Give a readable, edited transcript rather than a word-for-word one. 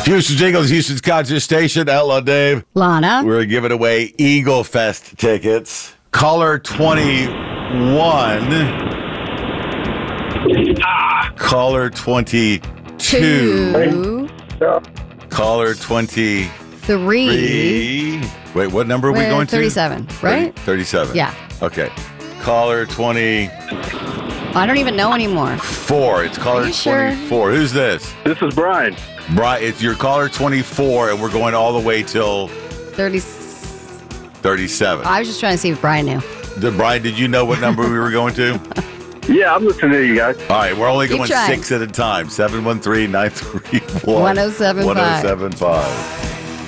Houston Jingles, Houston's Conscious Station. Hello, Dave. Lana. We're giving away Eagle Fest tickets. Caller 21. Caller 22. Two. Caller 23. Three. Wait, what number are we going to? 37, right? 37. Yeah. Okay. Caller 24. I don't even know anymore. It's caller you sure? 24. Who's this? This is Brian. Brian, it's your caller 24, and we're going all the way till 37. I was just trying to see if Brian knew. Brian, did you know what number we were going to? Yeah, I'm listening to you guys. All right, we're only Keep going trying. 6 at a time. 713-931. 1075. 1075.